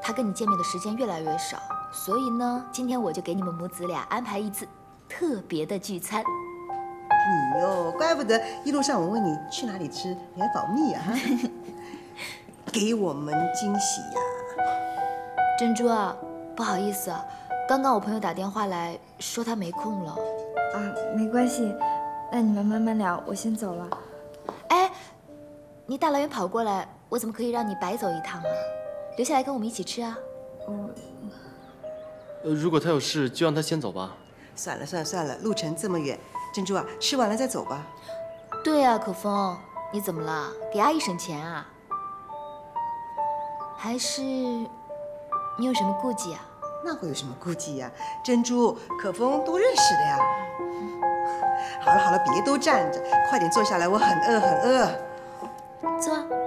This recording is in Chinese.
他跟你见面的时间越来越少，所以呢，今天我就给你们母子俩安排一次特别的聚餐。 你哟，怪不得一路上我问你去哪里吃，你还保密啊！给我们惊喜呀！ 珍珠啊，不好意思啊，刚刚我朋友打电话来说他没空了。 啊，没关系，那你们慢慢聊，我先走了。 哎，你大老远跑过来，我怎么可以让你白走一趟啊？留下来跟我们一起吃啊！ 如果他有事，就让他先走吧。 算了，路程这么远，珍珠啊，吃完了再走吧。 对啊，可风，你怎么了？给阿姨省钱啊？还是你有什么顾忌啊？ 那会有什么顾忌呀？珍珠、可风都认识的呀。好了，别都站着，快点坐下来，我很饿。 坐啊。